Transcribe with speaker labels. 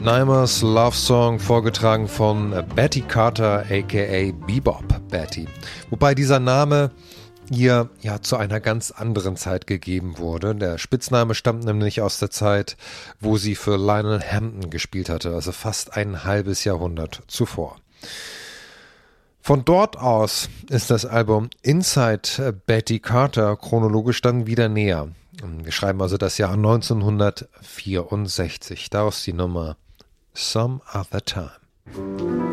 Speaker 1: Nymers Love Song, vorgetragen von Betty Carter aka Bebop Betty. Wobei dieser Name ihr ja zu einer ganz anderen Zeit gegeben wurde. Der Spitzname stammt nämlich aus der Zeit, wo sie für Lionel Hampton gespielt hatte, also fast ein halbes Jahrhundert zuvor. Von dort aus ist das Album Inside Betty Carter chronologisch dann wieder näher. Wir schreiben also das Jahr 1964. Daraus die Nummer Some Other Time.